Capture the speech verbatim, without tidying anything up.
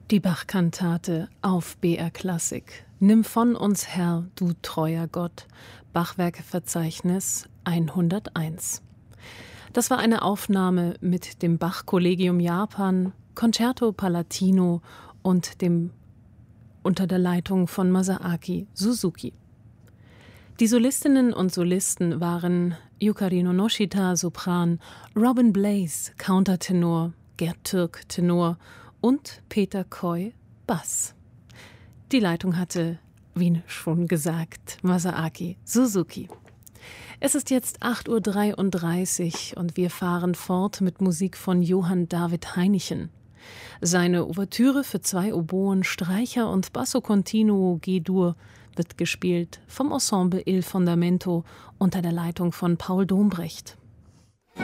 Die Bach-Kantate auf B R Klassik. Nimm von uns Herr, du treuer Gott. Bachwerkeverzeichnis hunderteins. Das war eine Aufnahme mit dem Bach-Kollegium Japan, Concerto Palatino und dem unter der Leitung von Masaaki Suzuki. Die Solistinnen und Solisten waren Yukari Nonoshita, Sopran, Robin Blaze, Countertenor, Gerd Türk, Tenor und Peter Coy, Bass. Die Leitung hatte, wie schon gesagt, Masaaki Suzuki. Es ist jetzt acht Uhr dreiunddreißig und wir fahren fort mit Musik von Johann David Heinichen. Seine Ouvertüre für zwei Oboen, Streicher und Basso Continuo G-Dur wird gespielt vom Ensemble Il Fondamento unter der Leitung von Paul Dombrecht.